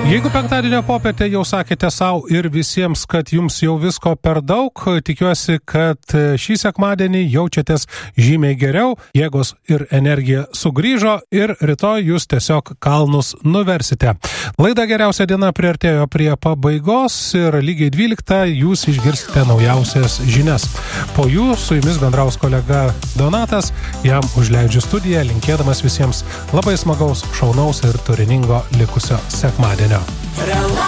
Jeigu penktadienio popietę jau sakėte savo ir visiems, kad jums jau visko per daug, tikiuosi, kad šį sekmadienį jaučiatės žymiai geriau, jėgos ir energija sugrįžo ir rytoj jūs tiesiog kalnus nuversite. Laida Geriausia diena priartėjo prie pabaigos ir lygiai 12 jūs išgirsite naujausias žinias. Po jų su jumis bendraus kolega Donatas, jam užleidžiu studiją, linkėdamas visiems labai smagaus, šaunaus ir turiningo likusio sekmadienio.